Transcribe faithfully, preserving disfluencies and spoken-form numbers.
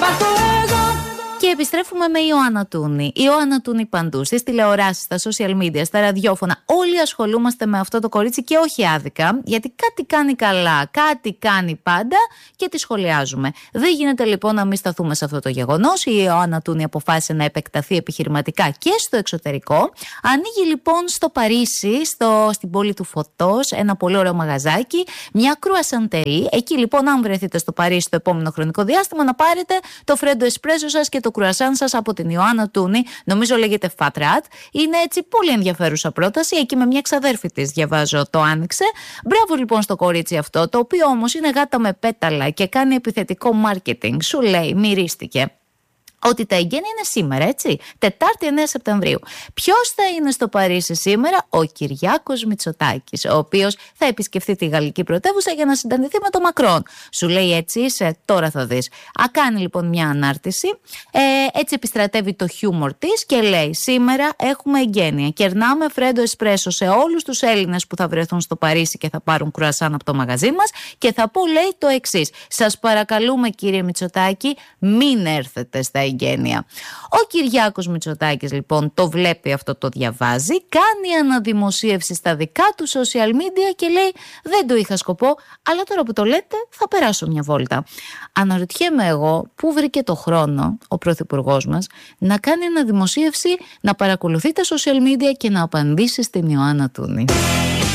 Και επιστρέφουμε με Ιωάννα Τούνη. Η Ιωάννα Τούνη παντού, στις τηλεοράσεις, στα social media, στα ραδιόφωνα. Όλοι ασχολούμαστε με αυτό το κορίτσι και όχι άδικα, γιατί κάτι κάνει καλά, κάτι κάνει πάντα και τη σχολιάζουμε. Δεν γίνεται λοιπόν να μην σταθούμε σε αυτό το γεγονός. Η Ιωάννα Τούνη αποφάσισε να επεκταθεί επιχειρηματικά και στο εξωτερικό. Ανοίγει λοιπόν στο Παρίσι, στο, στην πόλη του Φωτός, ένα πολύ ωραίο μαγαζάκι, μια κρουασαντερή. Εκεί λοιπόν, αν βρεθείτε στο Παρίσι το επόμενο χρονικό διάστημα, να πάρετε το φρέντο εσπρέσο σας και το κρουασάν σας από την Ιωάννα Τούνη, νομίζω λέγεται Fat Rat. Είναι έτσι πολύ ενδιαφέρουσα πρόταση. Εκεί με μια ξαδέρφη της, διαβάζω, το άνοιξε. Μπράβο λοιπόν στο κορίτσι αυτό, το οποίο όμως είναι γάτα με πέταλα και κάνει επιθετικό marketing. Σου λέει, μυρίστηκε ότι τα εγγένεια είναι σήμερα, έτσι, Τετάρτη εννέα Σεπτεμβρίου. Ποιος θα είναι στο Παρίσι σήμερα? Ο Κυριάκος Μητσοτάκης, ο οποίος θα επισκεφθεί τη γαλλική πρωτεύουσα για να συναντηθεί με τον Μακρόν. Σου λέει, έτσι είσαι, τώρα θα δεις. Α, κάνει λοιπόν μια ανάρτηση, ε, έτσι επιστρατεύει το χιούμορ της και λέει, σήμερα έχουμε εγγένεια. Κερνάμε φρέντο εσπρέσο σε όλους τους Έλληνες που θα βρεθούν στο Παρίσι και θα πάρουν κρουασάν από το μαγαζί μας. Και θα πω, λέει, το εξής. Σας παρακαλούμε, κύριε Μητσοτάκη, μην έρθετε στα εγγένεια. Ο Κυριάκος Μητσοτάκης λοιπόν το βλέπει αυτό, το διαβάζει, κάνει αναδημοσίευση στα δικά του social media και λέει, δεν το είχα σκοπό, αλλά τώρα που το λέτε θα περάσω μια βόλτα. Αναρωτιέμαι εγώ πού βρήκε το χρόνο ο πρωθυπουργός μας να κάνει αναδημοσίευση, να παρακολουθεί τα social media και να απαντήσει στην Ιωάννα Τούνη.